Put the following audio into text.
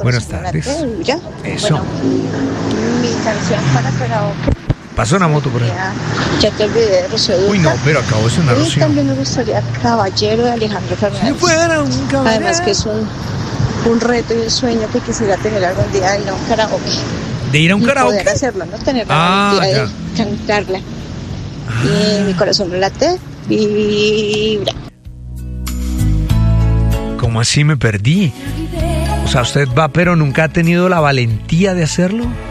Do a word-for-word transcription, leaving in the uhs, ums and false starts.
Buenas tardes. ¿Ya? Eso. Bueno, mi canción para karaoke. Pasó una moto por ahí. Ya te olvidé de Rocío Dúrcal. Uy, no, pero acabó de sonar Y Rocío. también me gustaría Caballero de Alejandro Fernández. Si fuera un caballero. Además que es un, un reto y un sueño que quisiera tener algún día, ir a un karaoke. ¿De ir a un y karaoke? poder hacerlo, no tener la Ah, valentía ya. de cantarla. Ah. Y mi corazón no late, vibra. ¿Cómo así me perdí? O sea, usted va, pero nunca ha tenido la valentía de hacerlo.